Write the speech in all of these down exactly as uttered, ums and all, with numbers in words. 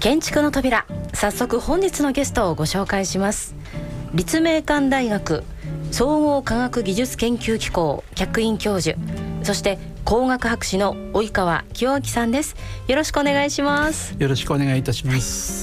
建築の扉、早速本日のゲストをご紹介します。立命館大学総合科学技術研究機構客員教授、そして工学博士の及川清明さんです。よろしくお願いします。 よろしくお願いいたします。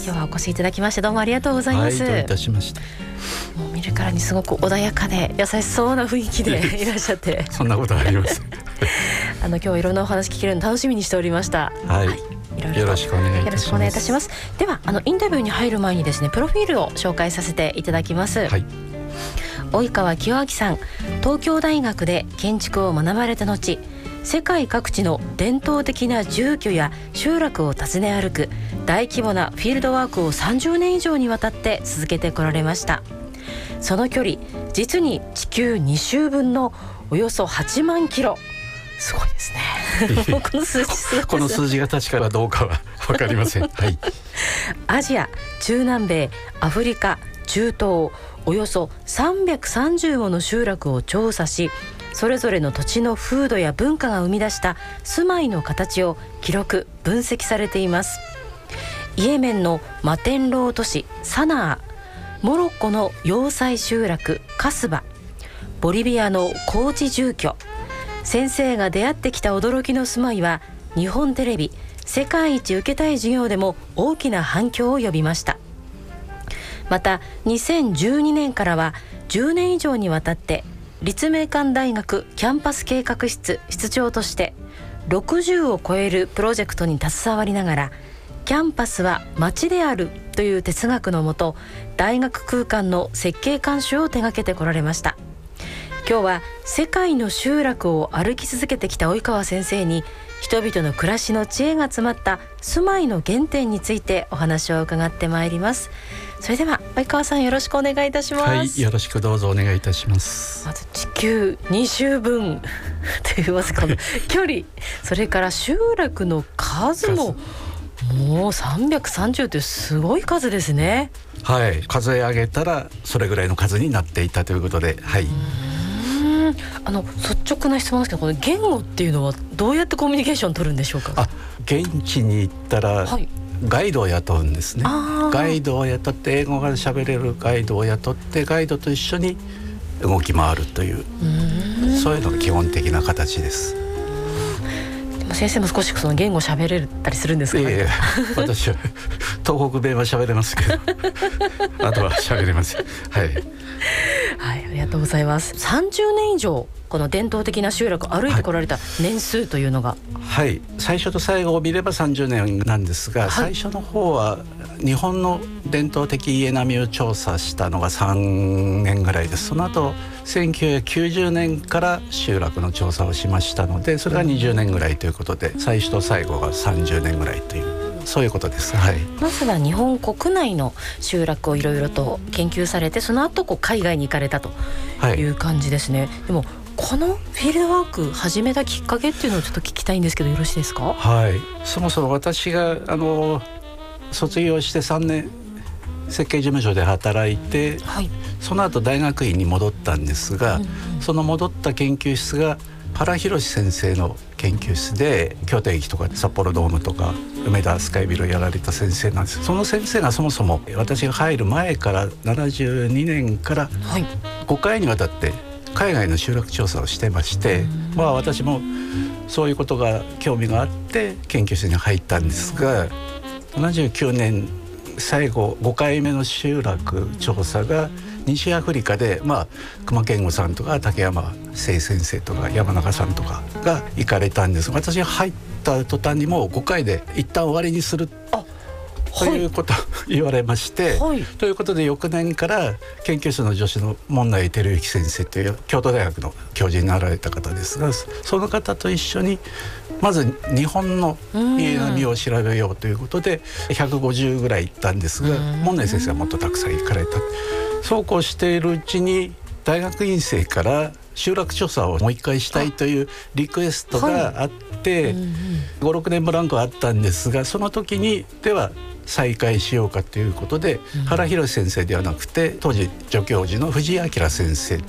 今日はお越しいただきましてどうもありがとうございます。 はい、どういたしました。 もう見るからにすごく穏やかで優しそうな雰囲気でいらっしゃってそんなことはありませんあの今日はいろんなお話聞けるの楽しみにしておりました。 はい、 はい、いろいろよろしくお願いいたします。 よろしくお願いいたします。ではあのインタビューに入る前にですね、プロフィールを紹介させていただきます。 はい、 及川清明さん、東京大学で建築を学ばれた後、世界各地の伝統的な住居や集落を訪ね歩く大規模なフィールドワークをさんじゅうねん以上にわたって続けてこられました。その距離実に地球に周分のおよそはちまんキロ。すごいですねこの数字すごいです。 この数字が確かかどうかは分かりません、はい、 アジア、中南米、アフリカ、中東、およそさんびゃくさんじゅうもの集落を調査し、それぞれの土地の風土や文化が生み出した住まいの形を記録分析されています。イエメンの摩天楼都市サナー、モロッコの要塞集落カスバ、ボリビアの高地住居。先生が出会ってきた驚きの住まいは日本テレビ世界一受けたい授業でも大きな反響を呼びました。またにせんじゅうにねんからはじゅうねん以上にわたって立命館大学キャンパス計画室室長としてろくじゅうを超えるプロジェクトに携わりながら、キャンパスは街であるという哲学のもと、大学空間の設計監修を手掛けてこられました。今日は世界の集落を歩き続けてきた及川先生に、人々の暮らしの知恵が詰まった住まいの原点についてお話を伺ってまいります。それでは及川さん、よろしくお願いいたします。 はい、よろしくどうぞお願いいたします。 まず地球に周分といいますか、この距離それから集落の数ももうさんびゃくさんじゅうというすごい数ですね。 はい、数え上げたらそれぐらいの数になっていたということで、はい、 あの率直な質問ですけど、この言語っていうのはどうやってコミュニケーション取るんでしょうか。 あ、現地に行ったら、はい、ガイドを雇うんですね。ガイドを雇って、英語が喋れるガイドを雇って、ガイドと一緒に動き回るという、うそういうのが基本的な形です。 でも先生も少しその言語喋れたりするんですか。 いやいや私は東北弁は喋れますけどあとは喋れません。はい、 はい、ありがとうございます。さんじゅうねん以上この伝統的な集落を歩いてこられた年数というのが、 はい、はい、最初と最後を見ればさんじゅうねんなんですが、はい、最初の方は日本の伝統的家並みを調査したのがさんねんぐらいです。その後せんきゅうひゃくきゅうじゅうねんから集落の調査をしましたので、それがにじゅうねんぐらいということで、最初と最後がさんじゅうねんぐらいという、そういうことです。はい、 まずは日本国内の集落をいろいろと研究されて、その後こう海外に行かれたという感じですね。はい、でもこのフィールドワーク始めたきっかけっていうのをちょっと聞きたいんですけど、よろしいですか。 はい、そもそも私があの卒業してさんねん設計事務所で働いて、はい、その後大学院に戻ったんですが、うんうん、その戻った研究室が原宏先生の研究室で、京都駅とか札幌ドームとか梅田スカイビルをやられた先生なんです。その先生がそもそも私が入る前からななじゅうにねんからごかいにわたって海外の集落調査をしてまして、まあ、私もそういうことが興味があって研究室に入ったんですが、ななじゅうきゅうねん最後ごかいめの集落調査が西アフリカで、まあ、熊健吾さんとか竹山聖先生とか山中さんとかが行かれたんですが、私が入った途端にもうごかいで一旦終わりにするということを言われまして、はい、ということで翌年から研究室の助手の門内照之先生という京都大学の教授になられた方ですが、その方と一緒にまず日本の家並みを調べようということでひゃくごじゅうぐらい行ったんですが、門内先生はもっとたくさん行かれた。そうこうしているうちに大学院生から集落調査をもう一回したいというリクエストがあって、はい、ごろくねんブランクはあったんですが、その時にでは再開しようかということで、うん、原宏先生ではなくて当時助教授の藤井明先生